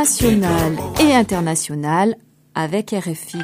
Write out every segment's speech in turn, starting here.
nationales et internationales avec RFI.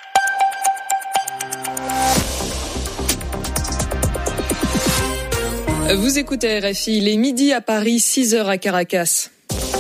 Vous écoutez RFI, il est midi à Paris, 6h à Caracas.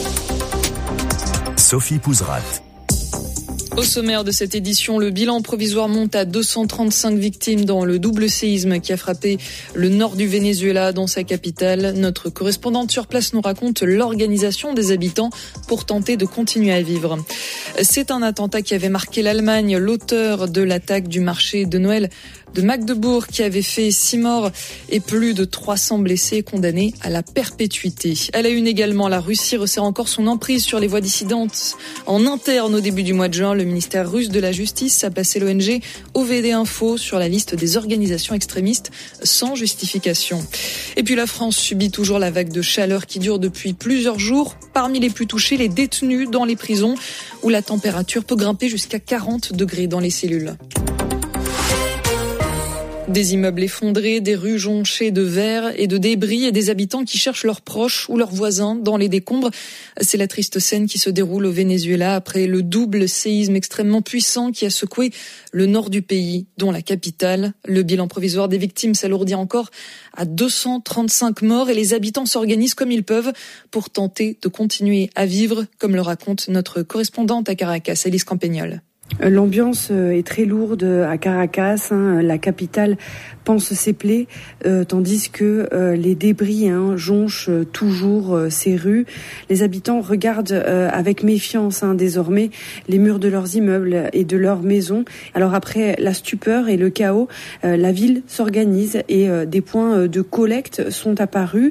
Sophie Pouzrat. Au sommaire de cette édition, le bilan provisoire monte à 235 victimes dans le double séisme qui a frappé le nord du Venezuela, dans sa capitale. Notre correspondante sur place nous raconte l'organisation des habitants pour tenter de continuer à vivre. C'est un attentat qui avait marqué l'Allemagne. L'auteur de l'attaque du marché de Noël de Magdebourg, qui avait fait 6 morts et plus de 300 blessés, condamnés à la perpétuité. À la une également, la Russie resserre encore son emprise sur les voix dissidentes en interne au début du mois de juin. Le ministère russe de la Justice a placé l'ONG OVD Info sur la liste des organisations extrémistes sans justification. Et puis la France subit toujours la vague de chaleur qui dure depuis plusieurs jours. Parmi les plus touchés, les détenus dans les prisons où la température peut grimper jusqu'à 40 degrés dans les cellules. Des immeubles effondrés, des rues jonchées de verre et de débris et des habitants qui cherchent leurs proches ou leurs voisins dans les décombres. C'est la triste scène qui se déroule au Venezuela après le double séisme extrêmement puissant qui a secoué le nord du pays, dont la capitale. Le bilan provisoire des victimes s'alourdit encore à 235 morts et les habitants s'organisent comme ils peuvent pour tenter de continuer à vivre, comme le raconte notre correspondante à Caracas, Élise Campagnol. L'ambiance est très lourde à Caracas, la capitale panse ses plaies, tandis que les débris jonchent toujours ces rues. Les habitants regardent avec méfiance désormais les murs de leurs immeubles et de leurs maisons. Alors après la stupeur et le chaos, la ville s'organise et des points de collecte sont apparus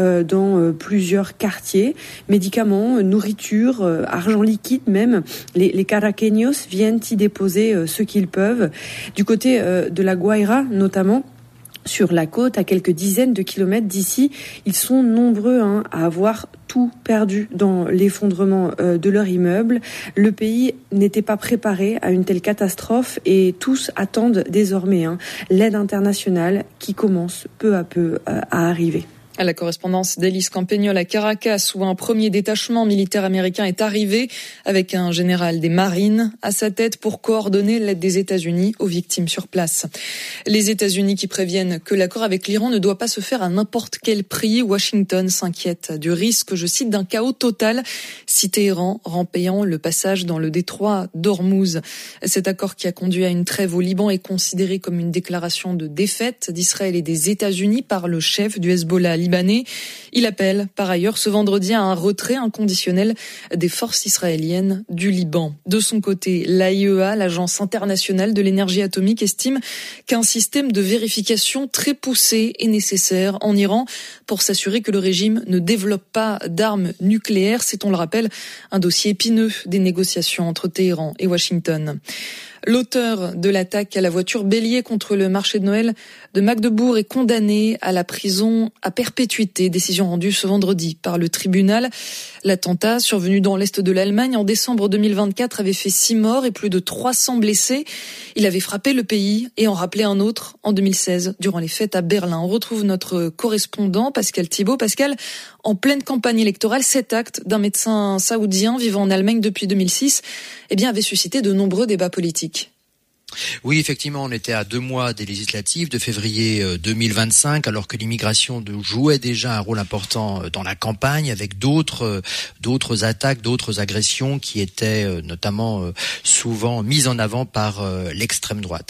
dans plusieurs quartiers. Médicaments, nourriture, argent liquide même. Les caraqueños viennent y déposer ce qu'ils peuvent. Du côté de la Guaira notamment, sur la côte, à quelques dizaines de kilomètres d'ici, ils sont nombreux à avoir tout perdu dans l'effondrement de leur immeuble. Le pays n'était pas préparé à une telle catastrophe et tous attendent désormais l'aide internationale qui commence peu à peu à arriver. À la correspondance d'Élise Campagnol à Caracas, où un premier détachement militaire américain est arrivé avec un général des marines à sa tête pour coordonner l'aide des États-Unis aux victimes sur place. Les États-Unis qui préviennent que l'accord avec l'Iran ne doit pas se faire à n'importe quel prix. Washington s'inquiète du risque, je cite, d'un chaos total si Téhéran rend payant le passage dans le détroit d'Ormuz. Cet accord qui a conduit à une trêve au Liban est considéré comme une déclaration de défaite d'Israël et des États-Unis par le chef du Hezbollah libanais. Il appelle par ailleurs ce vendredi à un retrait inconditionnel des forces israéliennes du Liban. De son côté, l'AIEA, l'Agence internationale de l'énergie atomique, estime qu'un système de vérification très poussé est nécessaire en Iran pour s'assurer que le régime ne développe pas d'armes nucléaires. C'est, on le rappelle, un dossier épineux des négociations entre Téhéran et Washington. L'auteur de l'attaque à la voiture bélier contre le marché de Noël de Magdebourg est condamné à la prison à perpétuité. Décision rendue ce vendredi par le tribunal. L'attentat, survenu dans l'est de l'Allemagne en décembre 2024, avait fait 6 morts et plus de 300 blessés. Il avait frappé le pays et en rappelé un autre en 2016 durant les fêtes à Berlin. On retrouve notre correspondant Pascal Thibault. Pascal, en pleine campagne électorale, cet acte d'un médecin saoudien vivant en Allemagne depuis 2006 avait suscité de nombreux débats politiques. Oui, effectivement, on était à 2 mois des législatives de février 2025, alors que l'immigration jouait déjà un rôle important dans la campagne, avec d'autres attaques, d'autres agressions qui étaient notamment souvent mises en avant par l'extrême droite.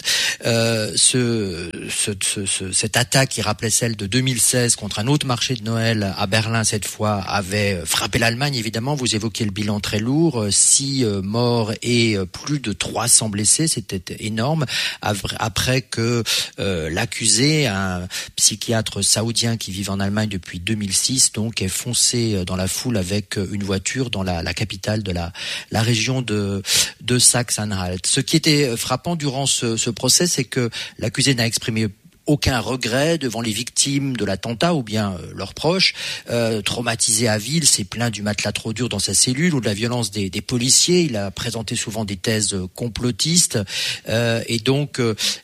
Cette attaque qui rappelait celle de 2016 contre un autre marché de Noël à Berlin, cette fois, avait frappé l'Allemagne, évidemment. Vous évoquiez le bilan très lourd, 6 morts et plus de 300 blessés, c'était énorme, après que l'accusé, un psychiatre saoudien qui vit en Allemagne depuis 2006, donc est foncé dans la foule avec une voiture dans la capitale de la région de Sachsen-Anhalt. Ce qui était frappant durant ce procès, c'est que l'accusé n'a exprimé aucun regret devant les victimes de l'attentat ou bien leurs proches. Traumatisé à vie, il s'est plaint du matelas trop dur dans sa cellule ou de la violence des policiers. Il a présenté souvent des thèses complotistes et donc le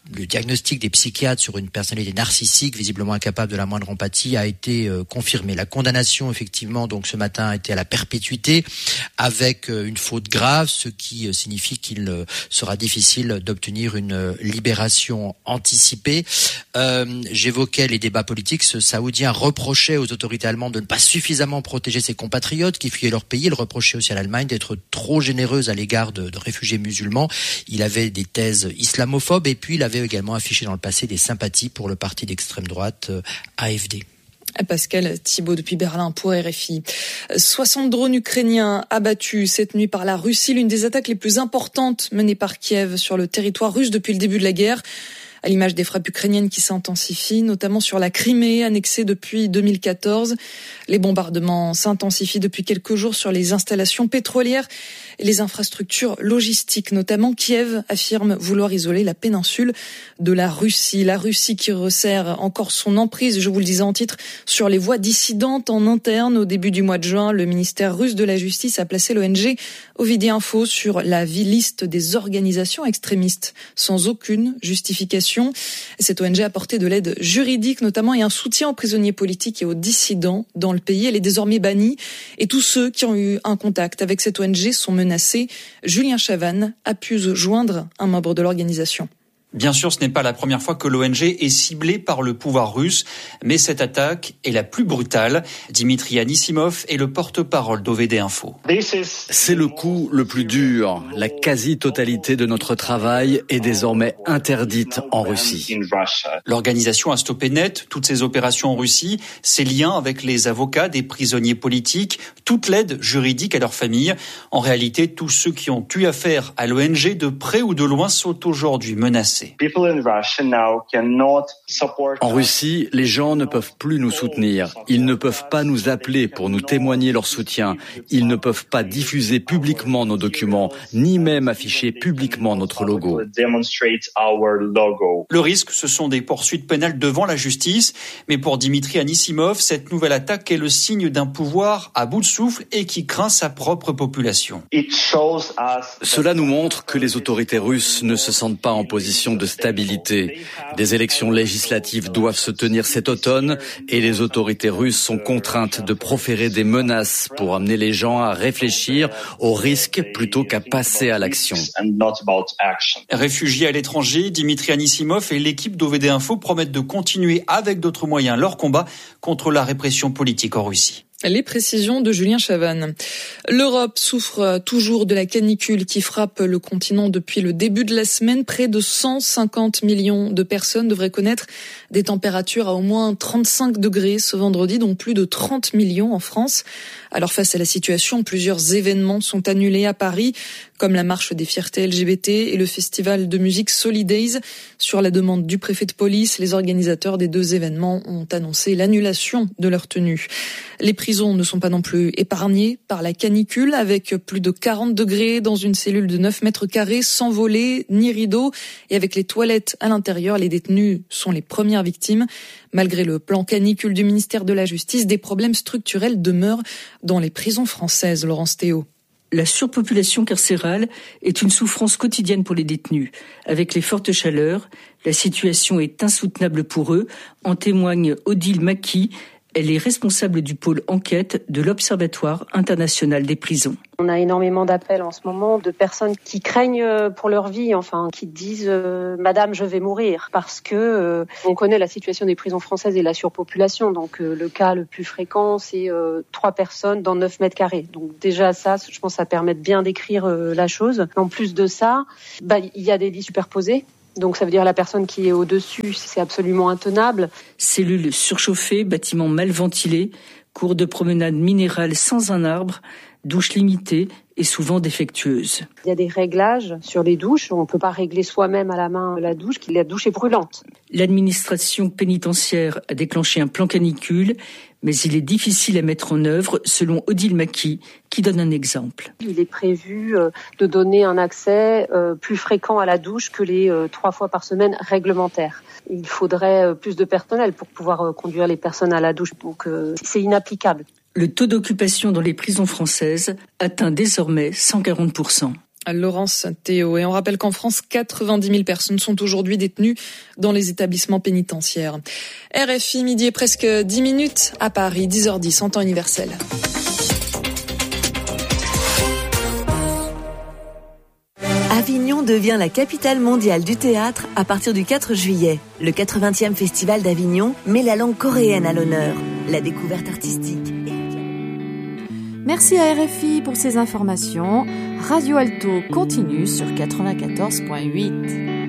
le diagnostic des psychiatres sur une personnalité narcissique, visiblement incapable de la moindre empathie, a été confirmé. La condamnation, effectivement, donc ce matin, a été à la perpétuité avec une faute grave, ce qui signifie qu'il sera difficile d'obtenir une libération anticipée. J'évoquais les débats politiques. Ce Saoudien reprochait aux autorités allemandes de ne pas suffisamment protéger ses compatriotes qui fuyaient leur pays. Il reprochait aussi à l'Allemagne d'être trop généreuse à l'égard de réfugiés musulmans. Il avait des thèses islamophobes et puis il avait également affiché dans le passé des sympathies pour le parti d'extrême droite AfD. Pascal Thibault depuis Berlin pour RFI. 60 drones ukrainiens abattus cette nuit par la Russie, l'une des attaques les plus importantes menées par Kiev sur le territoire russe depuis le début de la guerre. À l'image des frappes ukrainiennes qui s'intensifient, notamment sur la Crimée, annexée depuis 2014. Les bombardements s'intensifient depuis quelques jours sur les installations pétrolières et les infrastructures logistiques. Notamment, Kiev affirme vouloir isoler la péninsule de la Russie. La Russie qui resserre encore son emprise, je vous le disais en titre, sur les voies dissidentes en interne. Au début du mois de juin, le ministère russe de la Justice a placé l'ONG Ovidie Info sur la liste des organisations extrémistes, sans aucune justification. Cette ONG a apporté de l'aide juridique notamment et un soutien aux prisonniers politiques et aux dissidents dans le pays. Elle est désormais bannie et tous ceux qui ont eu un contact avec cette ONG sont menacés. Julien Chavannes a pu joindre un membre de l'organisation. Bien sûr, ce n'est pas la première fois que l'ONG est ciblée par le pouvoir russe, mais cette attaque est la plus brutale. Dimitri Anisimov est le porte-parole d'OVD Info. C'est le coup le plus dur. La quasi-totalité de notre travail est désormais interdite en Russie. L'organisation a stoppé net toutes ses opérations en Russie, ses liens avec les avocats des prisonniers politiques, toute l'aide juridique à leurs familles. En réalité, tous ceux qui ont eu affaire à l'ONG de près ou de loin sont aujourd'hui menacés. En Russie, les gens ne peuvent plus nous soutenir. Ils ne peuvent pas nous appeler pour nous témoigner leur soutien. Ils ne peuvent pas diffuser publiquement nos documents, ni même afficher publiquement notre logo. Le risque, ce sont des poursuites pénales devant la justice. Mais pour Dimitri Anisimov, cette nouvelle attaque est le signe d'un pouvoir à bout de souffle et qui craint sa propre population. Cela nous montre que les autorités russes ne se sentent pas en position de stabilité. Des élections législatives doivent se tenir cet automne et les autorités russes sont contraintes de proférer des menaces pour amener les gens à réfléchir aux risques plutôt qu'à passer à l'action. Réfugiés à l'étranger, Dimitri Anisimov et l'équipe d'OVD Info promettent de continuer avec d'autres moyens leur combat contre la répression politique en Russie. Les précisions de Julien Chavannes. L'Europe souffre toujours de la canicule qui frappe le continent depuis le début de la semaine. Près de 150 millions de personnes devraient connaître des températures à au moins 35 degrés ce vendredi, dont plus de 30 millions en France. Alors face à la situation, plusieurs événements sont annulés à Paris, comme la marche des fiertés LGBT et le festival de musique Solidays. Sur la demande du préfet de police, les organisateurs des deux événements ont annoncé l'annulation de leur tenue. Les prisons ne sont pas non plus épargnées par la canicule, avec plus de 40 degrés dans une cellule de 9 mètres carrés, sans volets ni rideaux, et avec les toilettes à l'intérieur. Les détenus sont les premières victimes. Malgré le plan canicule du ministère de la Justice, des problèmes structurels demeurent dans les prisons françaises. Laurence Théo. La surpopulation carcérale est une souffrance quotidienne pour les détenus. Avec les fortes chaleurs, la situation est insoutenable pour eux, en témoigne Odile Maki. Elle est responsable du pôle enquête de l'Observatoire international des prisons. On a énormément d'appels en ce moment de personnes qui craignent pour leur vie, qui disent « Madame, je vais mourir » parce que on connaît la situation des prisons françaises et la surpopulation. Donc le cas le plus fréquent, c'est 3 personnes dans 9 mètres carrés. Donc déjà ça, je pense que ça permet de bien décrire la chose. En plus de ça, il y a des lits superposés. Donc ça veut dire la personne qui est au-dessus, c'est absolument intenable. Cellules surchauffées, bâtiments mal ventilés, cours de promenade minérale sans un arbre, douches limitées et souvent défectueuses. Il y a des réglages sur les douches. On ne peut pas régler soi-même à la main la douche est brûlante. L'administration pénitentiaire a déclenché un plan canicule, mais il est difficile à mettre en œuvre, selon Odile Maki, qui donne un exemple. Il est prévu de donner un accès plus fréquent à la douche que les 3 fois par semaine réglementaires. Il faudrait plus de personnel pour pouvoir conduire les personnes à la douche, donc c'est inapplicable. Le taux d'occupation dans les prisons françaises atteint désormais 140%. Laurence Théo. Et on rappelle qu'en France, 90 000 personnes sont aujourd'hui détenues dans les établissements pénitentiaires. RFI, midi et presque 10 minutes à Paris, 10h10 en temps universel. Avignon devient la capitale mondiale du théâtre à partir du 4 juillet. Le 80e Festival d'Avignon met la langue coréenne à l'honneur. La découverte artistique. Merci à RFI pour ces informations. Radio Alto continue sur 94.8.